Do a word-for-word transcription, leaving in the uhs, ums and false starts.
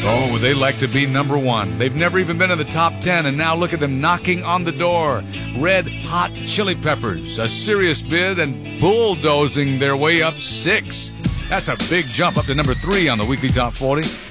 Oh, they like to be number one. They've never even been in the top ten, and now look at them knocking on the door. Red Hot Chili Peppers, a serious bid, and bulldozing their way up six. That's a big jump up to number three on the Weekly Top forty.